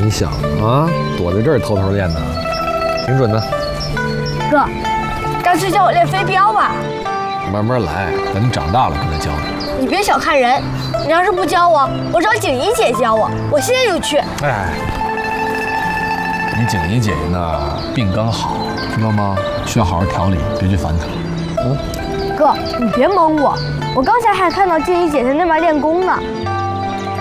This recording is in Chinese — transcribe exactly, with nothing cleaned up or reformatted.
真香啊！躲在这儿偷偷练呢，挺准的。 哥，干脆教我练飞镖吧。 慢慢来，等你长大了我再教你。 你别小看人，你要是不教我，我找景怡姐教我，我现在就去。 哎，你景怡姐姐呢，病刚好，知道吗？需要好好调理，别去烦她。嗯。 哥，你别蒙我，我刚才还看到静怡姐在那边练功呢。